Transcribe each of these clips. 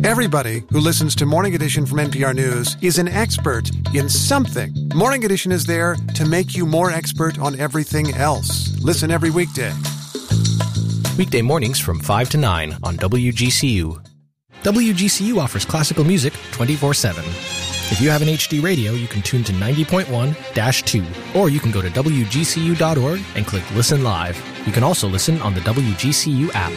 Everybody who listens to Morning Edition from NPR News is an expert in something. Morning Edition is there to make you more expert on everything else. Listen every weekday. Weekday mornings from 5 to 9 on WGCU. WGCU offers classical music 24/7. If you have an HD radio, you can tune to 90.1-2, or you can go to WGCU.org and click Listen Live. You can also listen on the WGCU app.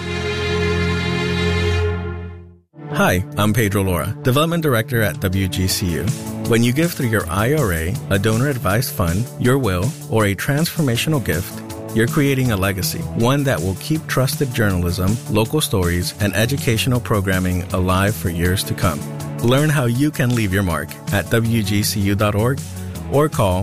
Hi, I'm Pedro Lora, Development Director at WGCU. When you give through your IRA, a donor-advised fund, your will, or a transformational gift, you're creating a legacy, one that will keep trusted journalism, local stories, and educational programming alive for years to come. Learn how you can leave your mark at WGCU.org or call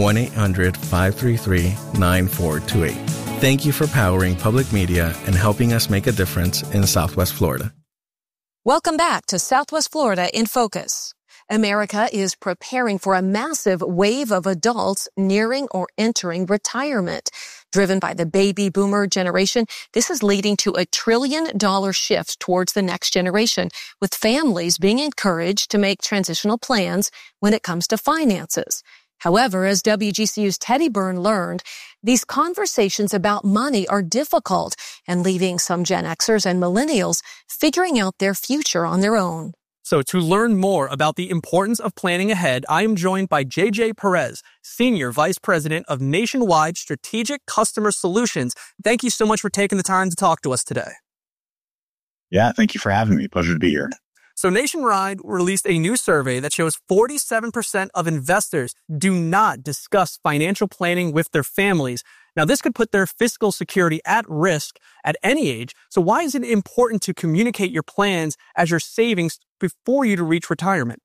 1-800-533-9428. Thank you for powering public media and helping us make a difference in Southwest Florida. Welcome back to Southwest Florida in Focus. America is preparing for a massive wave of adults nearing or entering retirement. Driven by the baby boomer generation, this is leading to $1 trillion shift towards the next generation, with families being encouraged to make transitional plans when it comes to finances. However, as WGCU's Teddy Byrne learned, these conversations about money are difficult and leaving some Gen Xers and millennials figuring out their future on their own. So to learn more about the importance of planning ahead, I am joined by JJ Perez, Senior Vice President of Nationwide Strategic Customer Solutions. Thank you so much for taking the time to talk to us today. Yeah, thank you for having me. Pleasure to be here. So Nationwide released a new survey that shows 47% of investors do not discuss financial planning with their families. Now, this could put their fiscal security at risk at any age. So why is it important to communicate your plans as your savings before you to reach retirement?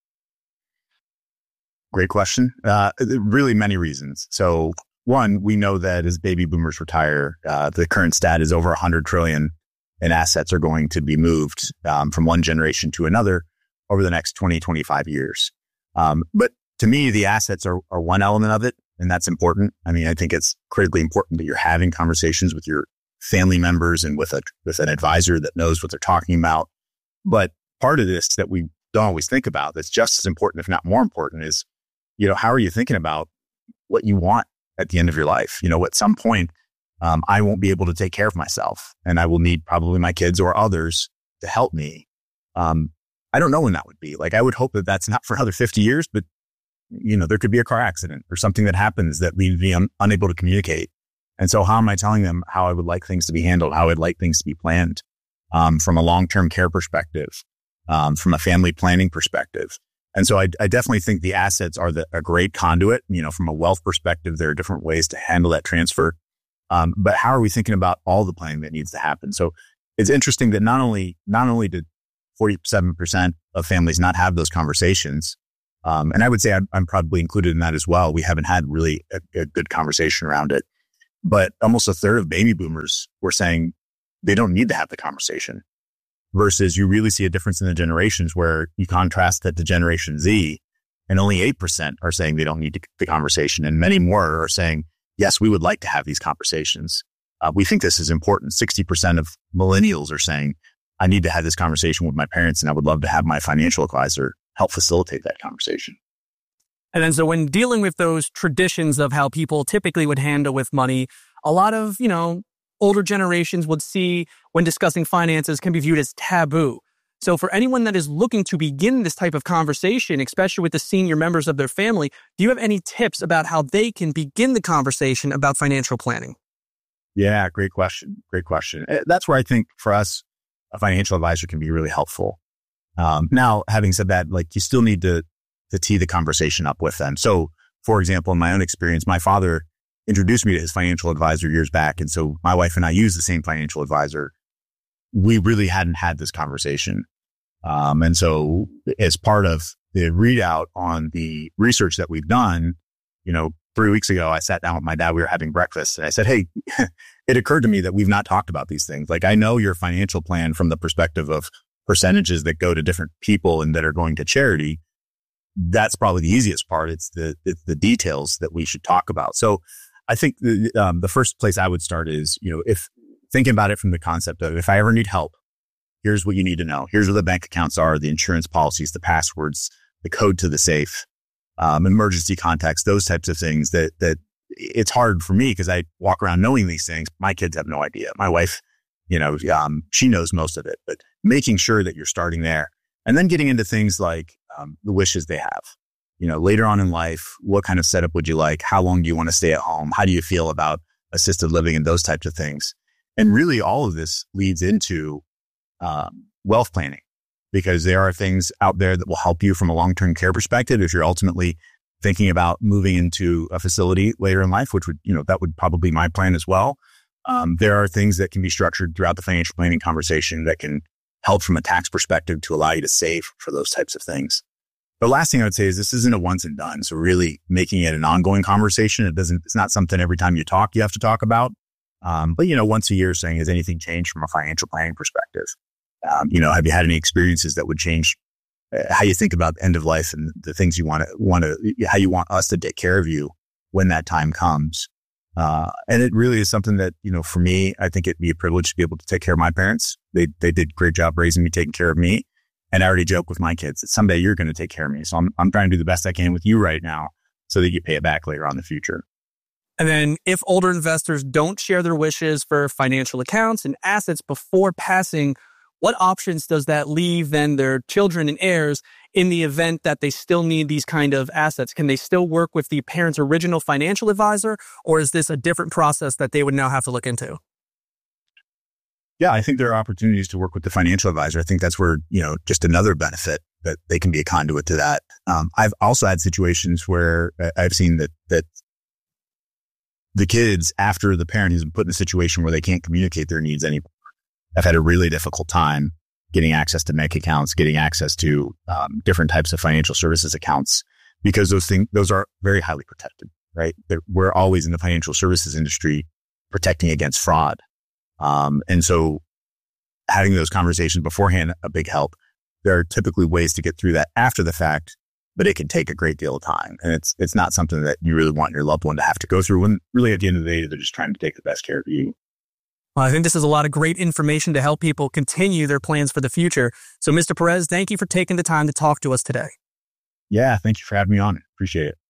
Great question. Really many reasons. So one, we know that as baby boomers retire, the current stat is over 100 trillion in assets are going to be moved from one generation to another over the next 20, 25 years. But to me, the assets are one element of it, and that's important. I mean, I think it's critically important that you're having conversations with your family members and with an advisor that knows what they're talking about. But part of this that we don't always think about that's just as important, if not more important, is, how are you thinking about what you want at the end of your life? At some point, I won't be able to take care of myself, and I will need probably my kids or others to help me. I don't know when that would be. I would hope that that's not for another 50 years, but there could be a car accident or something that happens that leaves me unable to communicate. And so how am I telling them how I would like things to be handled, how I'd like things to be planned, from a long-term care perspective, from a family planning perspective? And so I definitely think the assets are a great conduit. From a wealth perspective, there are different ways to handle that transfer. But how are we thinking about all the planning that needs to happen? So it's interesting that not only did 47% of families not have those conversations, and I would say I'm probably included in that as well. We haven't had really a good conversation around it, but almost a third of baby boomers were saying they don't need to have the conversation, versus you really see a difference in the generations where you contrast that to Generation Z, and only 8% are saying they don't need the conversation. And many more are saying, yes, we would like to have these conversations. We think this is important. 60% of millennials are saying, I need to have this conversation with my parents, and I would love to have my financial advisor help facilitate that conversation. And then so when dealing with those traditions of how people typically would handle with money, a lot of, older generations would see when discussing finances can be viewed as taboo. So for anyone that is looking to begin this type of conversation, especially with the senior members of their family, do you have any tips about how they can begin the conversation about financial planning? Yeah, great question. Great question. That's where I think for us, a financial advisor can be really helpful. Now, having said that, you still need to tee the conversation up with them. So, for example, in my own experience, my father introduced me to his financial advisor years back. And so my wife and I use the same financial advisor. We really hadn't had this conversation. And so as part of the readout on the research that we've done, 3 weeks ago, I sat down with my dad, we were having breakfast, and I said, hey, it occurred to me that we've not talked about these things. I know your financial plan from the perspective of percentages that go to different people and that are going to charity. That's probably the easiest part. It's the details that we should talk about. So I think the first place I would start is, if thinking about it from the concept of, if I ever need help, Here's what you need to know. Here's where the bank accounts are, the insurance policies, the passwords, the code to the safe, emergency contacts, those types of things that it's hard for me because I walk around knowing these things. My kids have no idea. My wife, she knows most of it, but making sure that you're starting there and then getting into things like the wishes they have. Later on in life, what kind of setup would you like? How long do you want to stay at home? How do you feel about assisted living and those types of things? And really all of this leads into wealth planning, because there are things out there that will help you from a long-term care perspective. If you're ultimately thinking about moving into a facility later in life, which would, that would probably be my plan as well. There are things that can be structured throughout the financial planning conversation that can help from a tax perspective to allow you to save for those types of things. The last thing I would say is this isn't a once and done. So really making it an ongoing conversation. It's not something every time you talk, you have to talk about. But once a year saying, has anything changed from a financial planning perspective? Have you had any experiences that would change how you think about the end of life and the things you want to, how you want us to take care of you when that time comes? And it really is something that, for me, I think it'd be a privilege to be able to take care of my parents. They did a great job raising me, taking care of me. And I already joke with my kids that someday you're going to take care of me. So I'm trying to do the best I can with you right now so that you pay it back later on in the future. And then if older investors don't share their wishes for financial accounts and assets before passing, what options does that leave then their children and heirs in the event that they still need these kind of assets? Can they still work with the parent's original financial advisor, or is this a different process that they would now have to look into? Yeah, I think there are opportunities to work with the financial advisor. I think that's where, just another benefit that they can be a conduit to that. I've also had situations where I've seen that the kids, after the parent has been put in a situation where they can't communicate their needs anymore, have had a really difficult time getting access to bank accounts, getting access to different types of financial services accounts, because those are very highly protected, right? We're always in the financial services industry protecting against fraud. And so having those conversations beforehand, a big help. There are typically ways to get through that after the fact, but it can take a great deal of time. And it's not something that you really want your loved one to have to go through when really at the end of the day, they're just trying to take the best care of you. Well, I think this is a lot of great information to help people continue their plans for the future. So Mr. Perez, thank you for taking the time to talk to us today. Yeah, thank you for having me on. Appreciate it.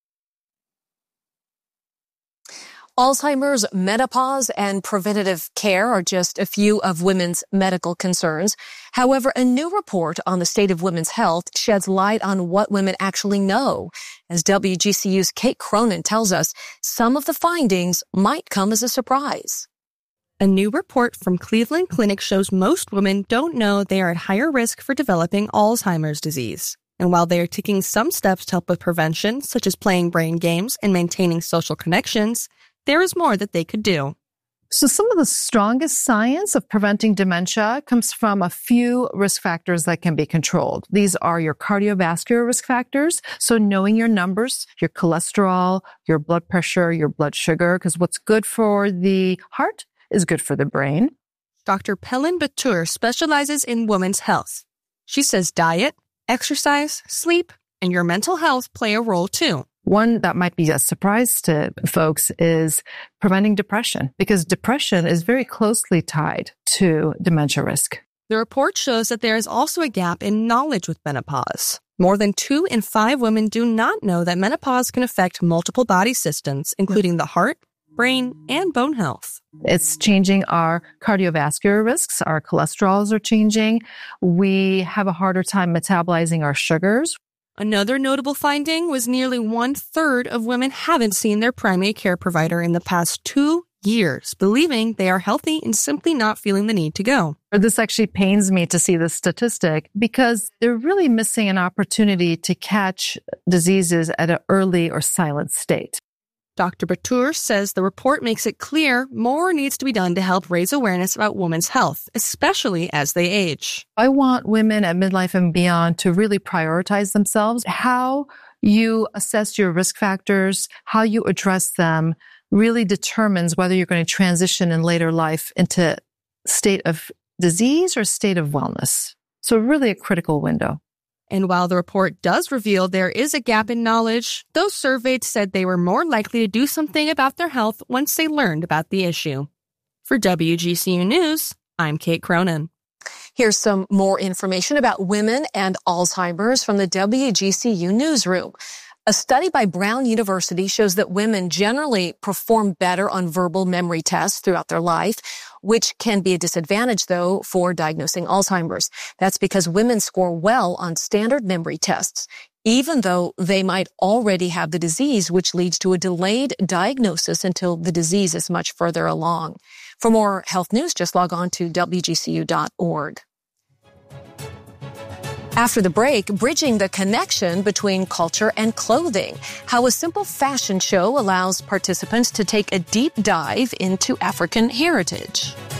Alzheimer's, menopause, and preventative care are just a few of women's medical concerns. However, a new report on the state of women's health sheds light on what women actually know. As WGCU's Kate Cronin tells us, some of the findings might come as a surprise. A new report from Cleveland Clinic shows most women don't know they are at higher risk for developing Alzheimer's disease. And while they are taking some steps to help with prevention, such as playing brain games and maintaining social connections, there is more that they could do. So some of the strongest science of preventing dementia comes from a few risk factors that can be controlled. These are your cardiovascular risk factors. So knowing your numbers, your cholesterol, your blood pressure, your blood sugar, because what's good for the heart is good for the brain. Dr. Pelin Batur specializes in women's health. She says diet, exercise, sleep, and your mental health play a role too. One that might be a surprise to folks is preventing depression, because depression is very closely tied to dementia risk. The report shows that there is also a gap in knowledge with menopause. More than 2 in 5 women do not know that menopause can affect multiple body systems, including the heart, brain, and bone health. It's changing our cardiovascular risks. Our cholesterols are changing. We have a harder time metabolizing our sugars. Another notable finding was nearly 1/3 of women haven't seen their primary care provider in the past 2 years, believing they are healthy and simply not feeling the need to go. This actually pains me to see this statistic because they're really missing an opportunity to catch diseases at an early or silent state. Dr. Batur says the report makes it clear more needs to be done to help raise awareness about women's health, especially as they age. I want women at midlife and beyond to really prioritize themselves. How you assess your risk factors, how you address them, really determines whether you're going to transition in later life into state of disease or state of wellness. So really a critical window. And while the report does reveal there is a gap in knowledge, those surveyed said they were more likely to do something about their health once they learned about the issue. For WGCU News, I'm Kate Cronin. Here's some more information about women and Alzheimer's from the WGCU newsroom. A study by Brown University shows that women generally perform better on verbal memory tests throughout their life, which can be a disadvantage, though, for diagnosing Alzheimer's. That's because women score well on standard memory tests, even though they might already have the disease, which leads to a delayed diagnosis until the disease is much further along. For more health news, just log on to WGCU.org. After the break, bridging the connection between culture and clothing, how a simple fashion show allows participants to take a deep dive into African heritage.